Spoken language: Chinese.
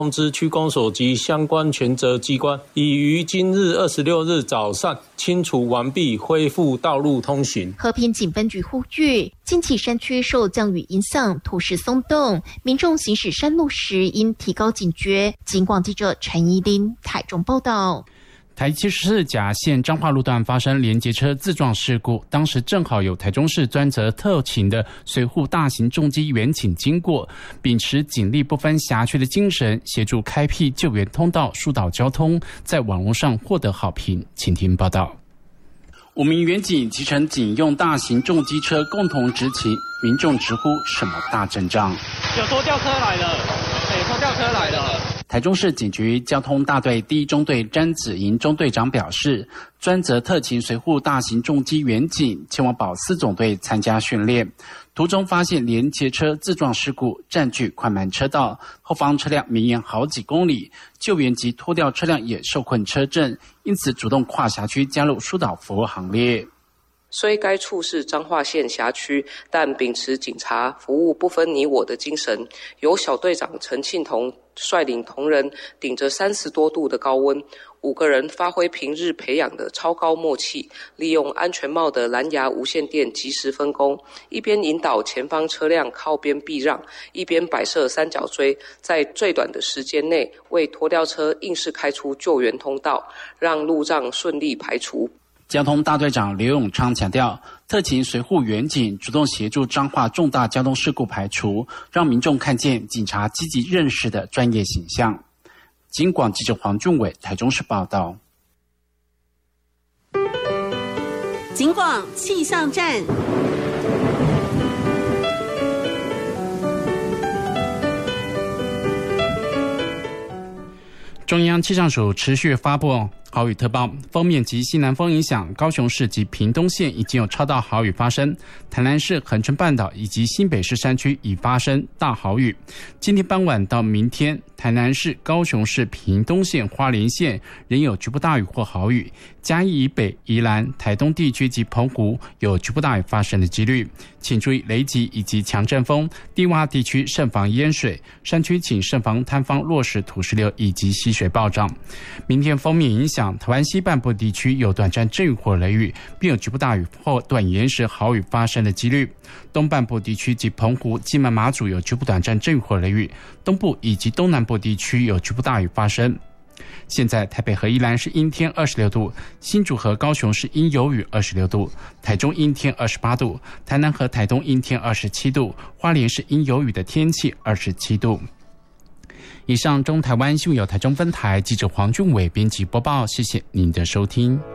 通知区公所及相关权责机关，已于今日26日早上清除完毕，恢复道路通行。 和平警分局呼吁，近期山区受降雨影响，土石松动，民众行驶山路时应提高警觉。警广记者陈怡琳台中报道。 台74甲线彰化路段发生连结车自撞事故，当时正好有台中市专责特勤的随护大型重机员警经过，秉持警力不分辖区的精神，协助开辟救援通道，疏导交通，在网络上获得好评。请听报道。5名员警骑乘警用大型重机车共同执勤，民众直呼什么大阵仗？ 有拖吊车来了，拖吊车来了。 台中市警局交通大队第1中队詹子莹中队长表示，专责特勤随护大型重机员警前往保4总队参加训练，途中发现连结车自撞事故，占据快慢车道，后方车辆绵延好几公里，救援及拖吊车辆也受困车阵，因此主动跨辖区加入疏导服务行列。 虽该处是彰化县辖区，但秉持警察服务不分你我的精神，由小队长陈庆同率领同仁，顶着30多度的高温，5个人发挥平日培养的超高默契，利用安全帽的蓝牙无线电及时分工，一边引导前方车辆靠边避让，一边摆设三角锥，在最短的时间内为拖吊车硬是开出救援通道，让路障顺利排除。 交通大队长刘永昌强调，特勤随护员警主动协助彰化重大交通事故排除，让民众看见警察积极认识的专业形象。警广记者黄俊伟台中市报道。 警广气象站。 中央气象署持续发布豪雨特报，锋面及西南风影响，高雄市及屏东县已经有超大豪雨发生，台南市恒春半岛以及新北市山区已发生大豪雨。今天傍晚到明天，台南市、高雄市、屏东县、花莲县仍有局部大雨或豪雨，嘉义以北、宜兰、台东地区及澎湖有局部大雨发生的几率，请注意雷击以及强阵风，低洼地区慎防淹水，山区请慎防坍方落石、土石流以及溪水暴涨。明天锋面影响，台湾西半部地区有短暂阵雨或雷雨，并有局部大雨或短延时豪雨发生的几率。东半部地区及澎湖、金门、马祖有局部短暂阵雨或雷雨，东部以及东南部地区有局部大雨发生。现在台北和宜兰是阴天26度，新竹和高雄是阴有雨26度，台中阴天28度，台南和台东阴天27度，花莲是阴有雨的天气27度。以上中台湾新闻由台中分台记者黄俊伟编辑播报，谢谢您的收听。